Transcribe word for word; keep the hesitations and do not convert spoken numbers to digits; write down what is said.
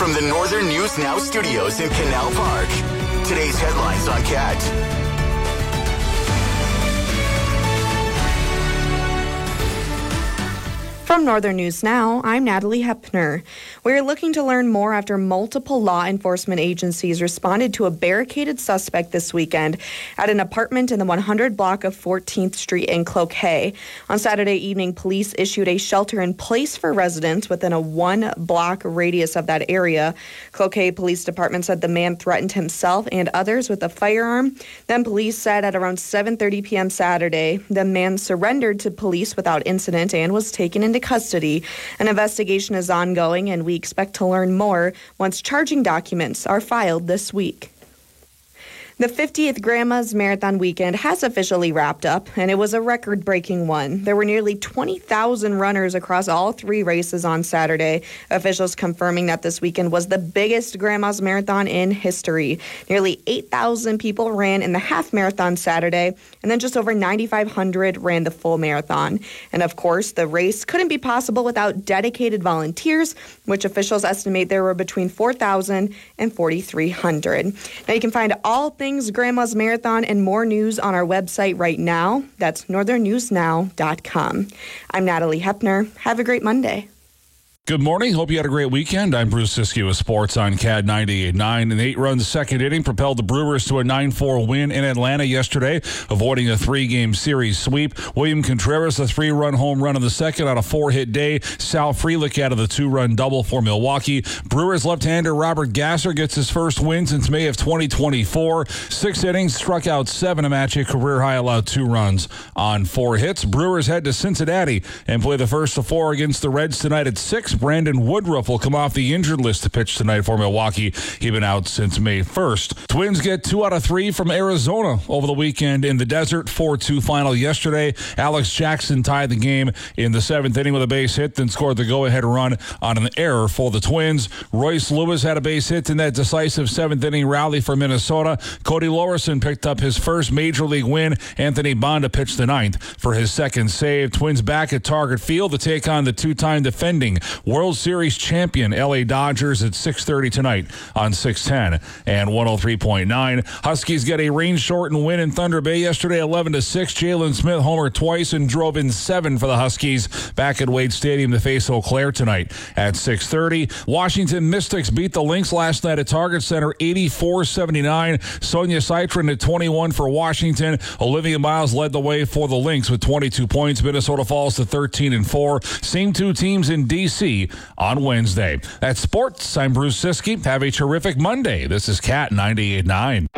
From the Northern News Now studios in Canal Park, today's headlines on Cat. From Northern News Now, I'm Natalie Hepner. We're looking to learn more after multiple law enforcement agencies responded to a barricaded suspect this weekend at an apartment in the one hundred block of fourteenth Street in Cloquet. On Saturday evening, police issued a shelter in place for residents within a one-block radius of that area. Cloquet Police Department said the man threatened himself and others with a firearm. Then police said at around seven thirty p.m. Saturday, the man surrendered to police without incident and was taken into custody. An investigation is ongoing, and we expect to learn more once charging documents are filed this week. The fiftieth Grandma's Marathon weekend has officially wrapped up, and it was a record-breaking one. There were nearly twenty thousand runners across all three races on Saturday. Officials confirming that this weekend was the biggest Grandma's Marathon in history. Nearly eight thousand people ran in the half marathon Saturday, and then just over nine thousand five hundred ran the full marathon. And of course, the race couldn't be possible without dedicated volunteers, which officials estimate there were between four thousand and four thousand three hundred. Now you can find all things Grandma's Marathon and more news on our website right now. That's northern news now dot com. I'm Natalie Hepner. Have a great Monday. Good morning. Hope you had a great weekend. I'm Bruce Siskey with Sports on C A D ninety-eight point nine. An eight-run second inning propelled the Brewers to a nine four win in Atlanta yesterday, avoiding a three-game series sweep. William Contreras, a three-run home run in the second on a four-hit day. Sal Frelick added the two-run double for Milwaukee. Brewers left-hander Robert Gasser gets his first win since May of twenty twenty-four. Six innings, struck out seven, a match a career high, allowed two runs on four hits. Brewers head to Cincinnati and play the first of four against the Reds tonight at six. Brandon Woodruff will come off the injured list to pitch tonight for Milwaukee. He's been out since May first. Twins get two out of three from Arizona over the weekend in the desert. four two final yesterday. Alex Jackson tied the game in the seventh inning with a base hit, then scored the go-ahead run on an error for the Twins. Royce Lewis had a base hit in that decisive seventh inning rally for Minnesota. Cody Lorison picked up his first major league win. Anthony Bonda pitched the ninth for his second save. Twins back at Target Field to take on the two-time defending World Series champion L A Dodgers at six thirty tonight on six ten and one oh three point nine. Huskies get a rain-shortened win in Thunder Bay yesterday, eleven to six. Jalen Smith homered twice and drove in seven for the Huskies back at Wade Stadium to face Eau Claire tonight at six thirty. Washington Mystics beat the Lynx last night at Target Center eighty-four seventy-nine. Sonia Citron at twenty-one for Washington. Olivia Miles led the way for the Lynx with twenty-two points. Minnesota falls to thirteen and four. Same two teams in D C on Wednesday. That's sports. I'm Bruce Siskey. Have a terrific Monday. This is C A T ninety-eight point nine.